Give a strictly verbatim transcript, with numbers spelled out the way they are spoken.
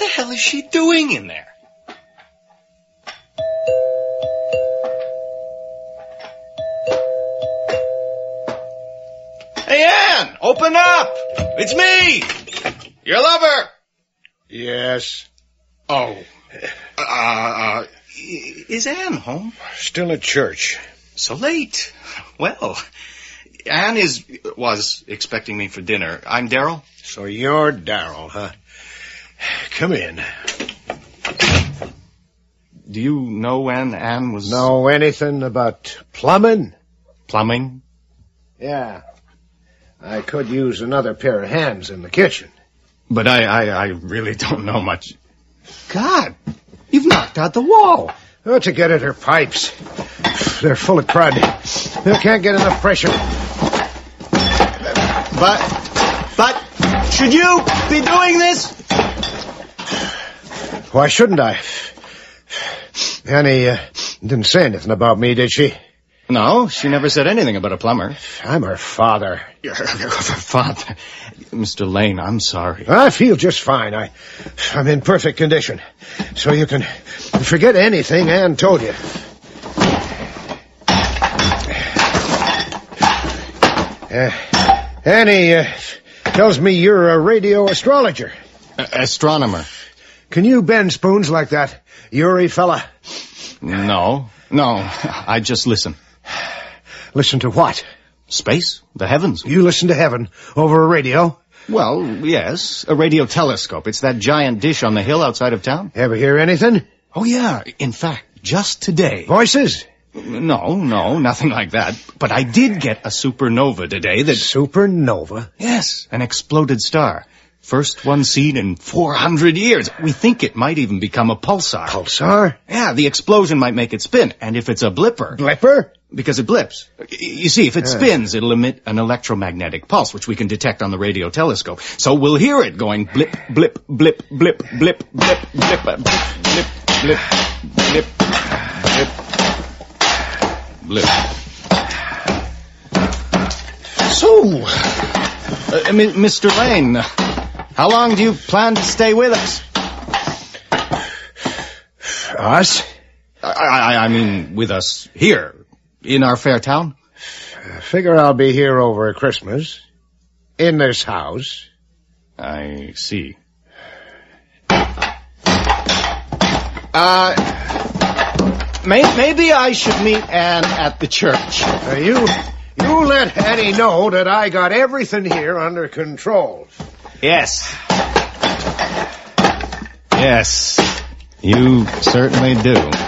the hell is she doing in there? Hey, Ann, open up! It's me! Your lover! Yes. Oh. Uh, uh, is Ann home? Still at church. So late. Well, Ann is, was expecting me for dinner. I'm Darryl. So you're Darryl, huh? Come in. Do you know when Ann was... Know anything about plumbing? Plumbing? Yeah. I could use another pair of hands in the kitchen. But I, I, I really don't know much. God, you've knocked out the wall. Oh, to get at her pipes. They're full of crud. I can't get enough pressure. But, but, should you be doing this? Why shouldn't I? Annie uh, didn't say anything about me, did she? No, she never said anything about a plumber. I'm her father. Your father. Mister Lane, I'm sorry. I feel just fine. I, I'm in perfect condition. So you can forget anything Ann told you. Uh, Annie uh, tells me you're a radio astrologer. A- astronomer. Can you bend spoons like that, Uri fella? No, no, I just listen. Listen to what? Space, the heavens. You listen to heaven over a radio? Well, yes, a radio telescope. It's that giant dish on the hill outside of town. Ever hear anything? Oh, yeah. In fact, just today. Voices? No, no, nothing like that. But I did get a supernova today that... Supernova? Yes, an exploded star. First one seen in four hundred years. We think it might even become a pulsar. Pulsar? Yeah, the explosion might make it spin. And if it's a blipper... Blipper? Because it blips. You see, if it spins, it'll emit an electromagnetic pulse, which we can detect on the radio telescope. So we'll hear it going blip, blip, blip, blip, blip, blip, blip, blip, blip, blip, blip, blip, blip. So, uh, Mister Lane, how long do you plan to stay with us? Us? I, I, I mean, with us here. In our fair town? I figure I'll be here over Christmas. In this house. I see. Uh, may, maybe I should meet Ann at the church. Uh, you, you let Annie know that I got everything here under control. Yes. Yes, you certainly do.